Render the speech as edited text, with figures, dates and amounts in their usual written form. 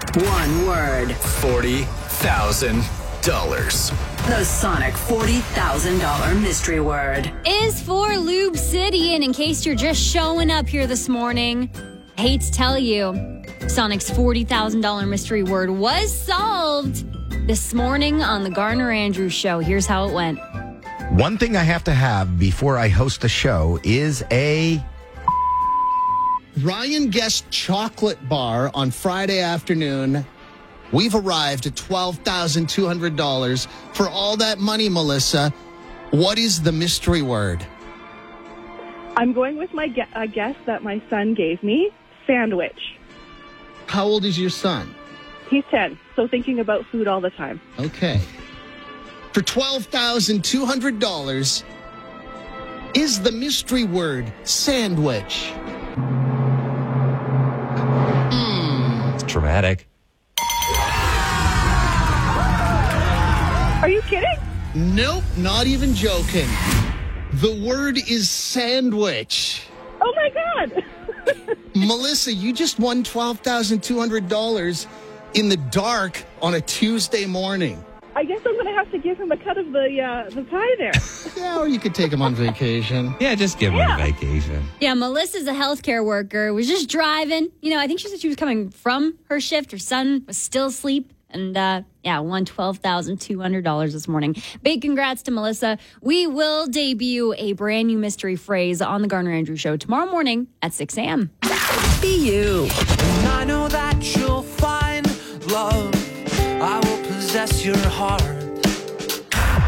One word. $40,000. The Sonic $40,000 mystery word is for Lube City. And in case you're just showing up here this morning, I hate to tell you, Sonic's $40,000 mystery word was solved this morning on the Garner Andrews Show. Here's how it went. One thing I have to have before I host a show is a Ryan Guest chocolate bar on Friday afternoon. We've arrived at $12,200. For all that money, Melissa, what is the mystery word? I'm going with my guess that my son gave me, sandwich. How old is your son? He's 10, so thinking about food all the time. Okay. For $12,200, is the mystery word sandwich? It's dramatic. Are you kidding? Nope, not even joking. The word is sandwich. Oh, my God. Melissa, you just won $12,200 in the dark on a Tuesday morning. I guess I'm going to have to give him a cut of the pie there. Yeah, or you could take him on vacation. Yeah, just give him a vacation. Yeah, Melissa's a healthcare worker, was just driving. You know, I think she said she was coming from her shift. Her son was still asleep. And, won $12,200 this morning. Big congrats to Melissa. We will debut a brand new mystery phrase on the Garner Andrews Show tomorrow morning at 6 a.m. Be you. I know that you'll find love. I will possess your heart.